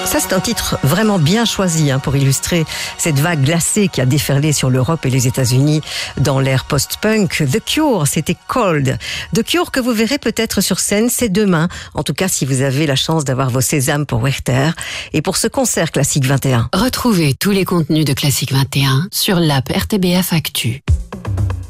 Ça, c'est un titre vraiment bien choisi pour illustrer cette vague glacée qui a déferlé sur l'Europe et les États-Unis dans l'ère post-punk. The Cure, c'était Cold. The Cure que vous verrez peut-être sur scène, c'est demain. En tout cas, si vous avez la chance d'avoir vos sésames pour Werther. Et pour ce concert Classique 21. Retrouvez tous les contenus de Classique 21 sur l'app RTBF Actu.